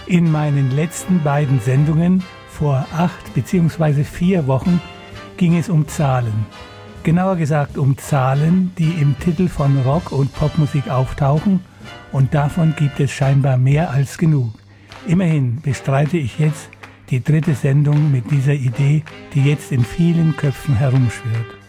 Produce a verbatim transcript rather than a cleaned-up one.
In meinen letzten beiden Sendungen vor acht bzw. vier Wochen ging es um Zahlen. Genauer gesagt um Zahlen, die im Titel von Rock- und Popmusik auftauchen, und davon gibt es scheinbar mehr als genug. Immerhin bestreite ich jetzt die dritte Sendung mit dieser Idee, die jetzt in vielen Köpfen herumschwirrt.